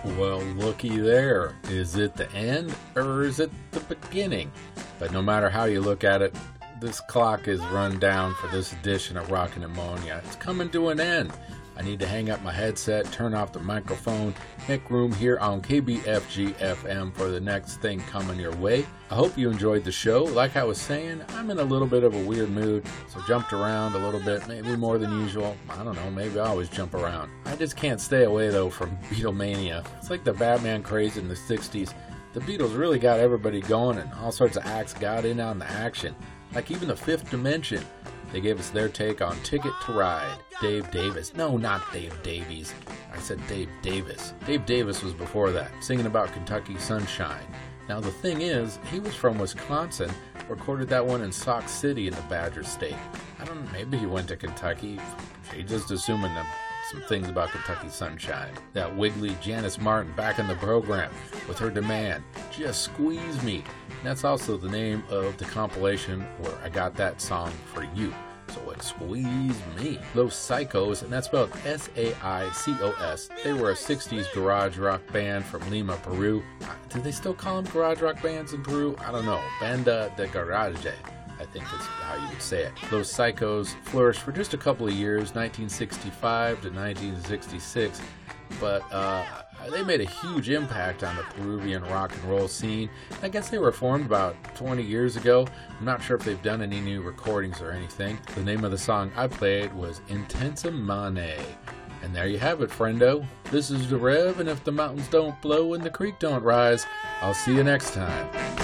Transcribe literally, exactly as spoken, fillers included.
Well, looky there. Is it the end or is it the beginning? But no matter how you look at it, this clock is run down for this edition of Rockin' Ammonia. It's coming to an end. I need to hang up my headset, turn off the microphone, make room here on K B F G F M for the next thing coming your way. I hope you enjoyed the show. Like I was saying, I'm in a little bit of a weird mood, so jumped around a little bit, maybe more than usual. I don't know, maybe I always jump around. I just can't stay away, though, from Beatlemania. It's like the Batman craze in the sixties. The Beatles really got everybody going, and all sorts of acts got in on the action. Like even the Fifth Dimension. They gave us their take on Ticket to Ride. Dave Davis. No, not Dave Davies. I said Dave Davis. Dave Davis was before that, singing about Kentucky Sunshine. Now the thing is, he was from Wisconsin, recorded that one in Sauk City in the Badger State. I don't know, maybe he went to Kentucky. He's just assuming them some things about Kentucky Sunshine. That wiggly Janice Martin back in the program with her demand, Just Squeeze Me. And that's also the name of the compilation where I got that song for you. So it's Squeeze Me. Los Saicos, and that's spelled S A I C O S. They were a sixties garage rock band from Lima, Peru. Do they still call them garage rock bands in Peru? I don't know. Banda de Garage, I think is how you would say it. Los Saicos flourished for just a couple of years, nineteen sixty-five to nineteen sixty-six, but uh, they made a huge impact on the Peruvian rock and roll scene. I guess they were formed about twenty years ago. I'm not sure if they've done any new recordings or anything. The name of the song I played was Intensa Mane. And there you have it, friendo. This is the Rev, and if the mountains don't blow and the creek don't rise, I'll see you next time.